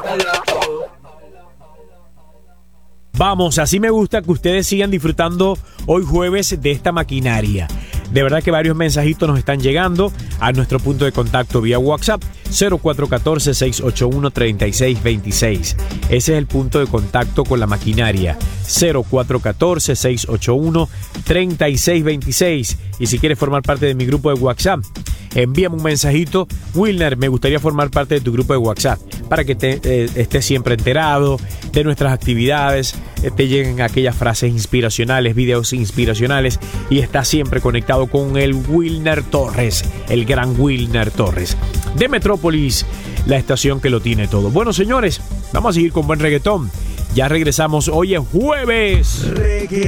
Vamos, así me gusta que ustedes sigan disfrutando hoy jueves de esta maquinaria. De verdad que varios mensajitos nos están llegando a nuestro punto de contacto vía WhatsApp 0414-681-3626. Ese es el punto de contacto con la maquinaria 0414-681-3626. Y si quieres formar parte de mi grupo de WhatsApp, envíame un mensajito: Wilner, me gustaría formar parte de tu grupo de WhatsApp, para que estés siempre enterado de nuestras actividades, te lleguen aquellas frases inspiracionales, videos inspiracionales, y estás siempre conectado con el Wilner Torres, el gran Wilner Torres de Metrópolis, la estación que lo tiene todo. Bueno, señores, vamos a seguir con buen reggaetón. Ya regresamos, hoy es jueves.